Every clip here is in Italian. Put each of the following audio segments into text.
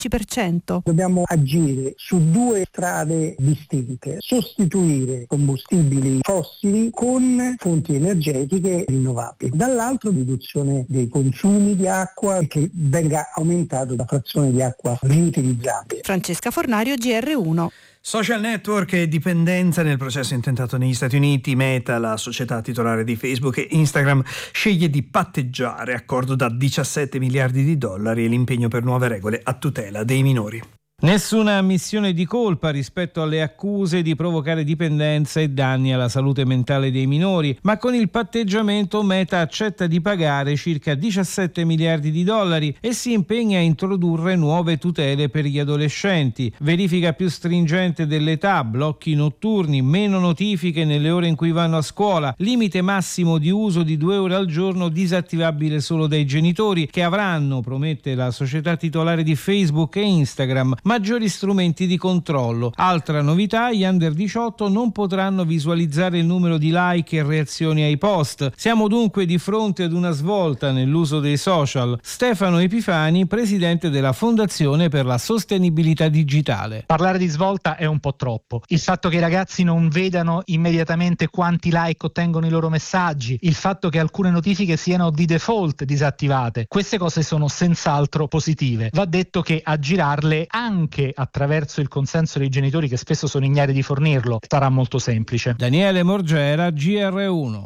10%. Dobbiamo agire su due strade distinte: sostituire combustibili fossili con fonti energetiche rinnovabili. Dall'altro, riduzione dei consumi di acqua e che venga aumentato la frazione di acqua riutilizzabile. Francesca Fornario, GR1. Social network e dipendenza nel processo intentato negli Stati Uniti. Meta, la società titolare di Facebook e Instagram, sceglie di patteggiare accordo da $17 miliardi e l'impegno per nuove regole a tutela dei minori. Nessuna ammissione di colpa rispetto alle accuse di provocare dipendenza e danni alla salute mentale dei minori, ma con il patteggiamento Meta accetta di pagare circa $17 miliardi e si impegna a introdurre nuove tutele per gli adolescenti, verifica più stringente dell'età, blocchi notturni, meno notifiche nelle ore in cui vanno a scuola, limite massimo di uso di 2 ore al giorno disattivabile solo dai genitori, che avranno, promette la società titolare di Facebook e Instagram, maggiori strumenti di controllo. Altra novità: gli under 18 non potranno visualizzare il numero di like e reazioni ai post. Siamo dunque di fronte ad una svolta nell'uso dei social. Stefano Epifani, presidente della Fondazione per la Sostenibilità Digitale. Parlare di svolta è un po' troppo. Il fatto che i ragazzi non vedano immediatamente quanti like ottengono i loro messaggi, il fatto che alcune notifiche siano di default disattivate, queste cose sono senz'altro positive. Va detto che aggirarle anche attraverso il consenso dei genitori, che spesso sono ignari di fornirlo, sarà molto semplice. Daniele Morgera, GR1.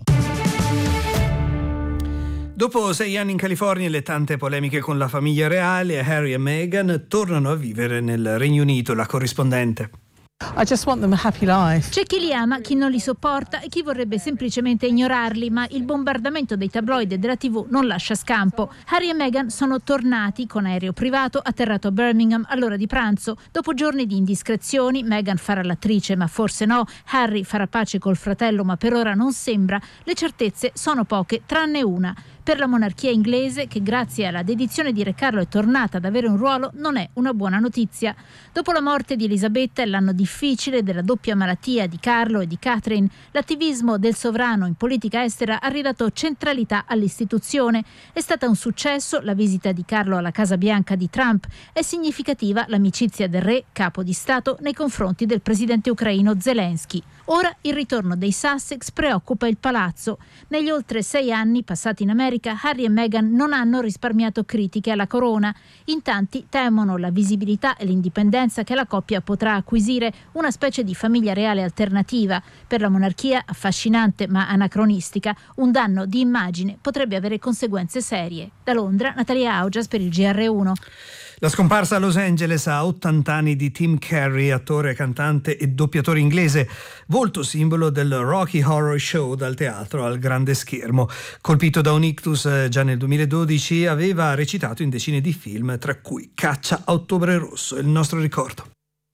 Dopo 6 anni in California e le tante polemiche con la famiglia reale, Harry e Meghan tornano a vivere nel Regno Unito. La corrispondente. I just want them a happy life. C'è chi li ama, chi non li sopporta e chi vorrebbe semplicemente ignorarli, ma il bombardamento dei tabloid e della TV non lascia scampo. Harry e Meghan sono tornati con aereo privato atterrato a Birmingham all'ora di pranzo. Dopo giorni di indiscrezioni, Meghan farà l'attrice, ma forse no. Harry farà pace col fratello, ma per ora non sembra. Le certezze sono poche, tranne una. Per la monarchia inglese, che grazie alla dedizione di Re Carlo è tornata ad avere un ruolo, non è una buona notizia. Dopo la morte di Elisabetta e l'anno difficile della doppia malattia di Carlo e di Catherine, l'attivismo del sovrano in politica estera ha ridato centralità all'istituzione. È stata un successo la visita di Carlo alla Casa Bianca di Trump. È significativa l'amicizia del re, capo di Stato, nei confronti del presidente ucraino Zelensky. Ora il ritorno dei Sussex preoccupa il palazzo. Negli oltre 6 anni passati in America, Harry e Meghan non hanno risparmiato critiche alla corona. In tanti temono la visibilità e l'indipendenza che la coppia potrà acquisire, una specie di famiglia reale alternativa. Per la monarchia, affascinante ma anacronistica, un danno di immagine potrebbe avere conseguenze serie. Da Londra, Natalia Augias per il GR1. La scomparsa a Los Angeles a 80 anni di Tim Curry, attore, cantante e doppiatore inglese, volto simbolo del Rocky Horror Show dal teatro al grande schermo. Colpito da un ictus già nel 2012, aveva recitato in decine di film, tra cui Caccia a Ottobre Rosso, il nostro ricordo.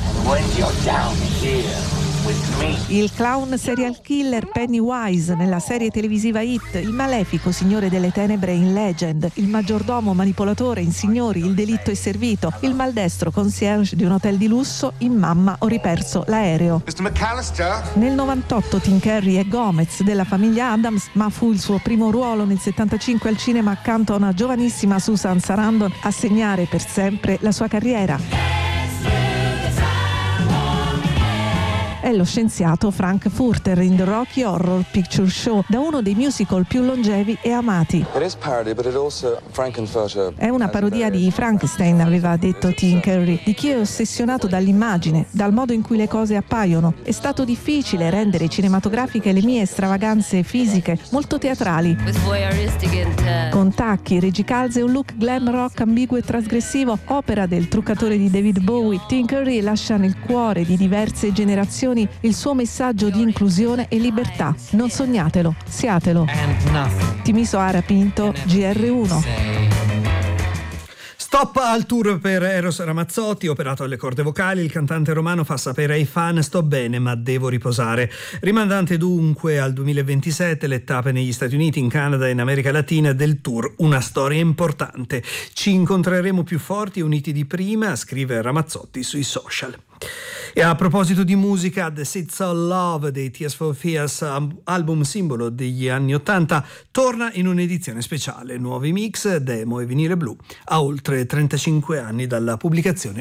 Il clown serial killer Pennywise nella serie televisiva It, il malefico signore delle tenebre in Legend, il maggiordomo manipolatore in Signori, il delitto è servito, il maldestro concierge di un hotel di lusso in Mamma ho riperso l'aereo. Nel 98 Tim Curry è Gomez della famiglia Addams, ma fu il suo primo ruolo nel 75 al cinema accanto a una giovanissima Susan Sarandon a segnare per sempre la sua carriera. È lo scienziato Frank Furter in The Rocky Horror Picture Show, da uno dei musical più longevi e amati. È una parodia di Frankenstein, aveva detto Tim Curry, di chi è ossessionato dall'immagine, dal modo in cui le cose appaiono. È stato difficile rendere cinematografiche le mie stravaganze fisiche, molto teatrali. Con tacchi, regicalze e un look glam rock ambiguo e trasgressivo, opera del truccatore di David Bowie, Tim Curry lascia nel cuore di diverse generazioni il suo messaggio di inclusione e libertà. Non sognatelo, siatelo. Timiso Ara Pinto, GR1. Stop al tour per Eros Ramazzotti, operato alle corde vocali. Il cantante romano fa sapere ai fan: sto bene ma devo riposare. Rimandante dunque al 2027 le tappe negli Stati Uniti, in Canada e in America Latina del tour Una storia importante. Ci incontreremo più forti e uniti di prima, scrive Ramazzotti sui social. E a proposito di musica, The Seeds of Love dei Tears for Fears, album simbolo degli anni '80, torna in un'edizione speciale, nuovi mix, demo e vinile blu, a oltre 35 anni dalla pubblicazione